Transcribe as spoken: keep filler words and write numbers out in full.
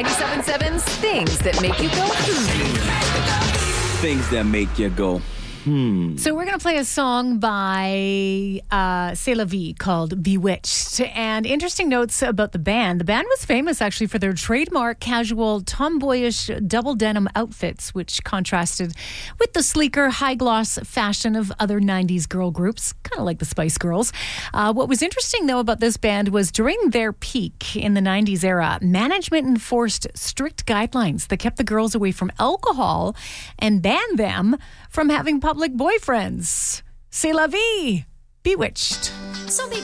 ninety-seven point seven's Things That Make You Go Hmm. Things that make you go, hmm. So we're going to play a song by uh, C'est La Vie called Bewitched. And interesting notes about the band. The band was famous actually for their trademark casual tomboyish double denim outfits, which contrasted with the sleeker high gloss fashion of other nineties girl groups, kind of like the Spice Girls. Uh, what was interesting though about this band was during their peak in the nineties era, management enforced strict guidelines that kept the girls away from alcohol and banned them from having public boyfriends. C'est la vie. Bewitched. So they